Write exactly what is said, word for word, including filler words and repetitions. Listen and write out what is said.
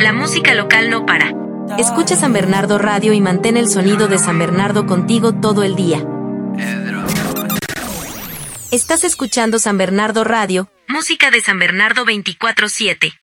la música local no para. Escucha San Bernardo Radio y mantén el sonido de San Bernardo contigo todo el día. Estás escuchando San Bernardo Radio, música de San Bernardo veinticuatro siete.